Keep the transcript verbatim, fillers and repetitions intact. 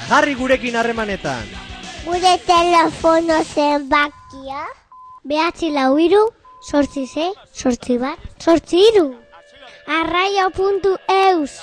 jarri gurekin harremanetan. Gure telefono zenbakia behatzi lau hiru, zortzi sei, zortzi bat, zortzi hiru. arraio puntu eus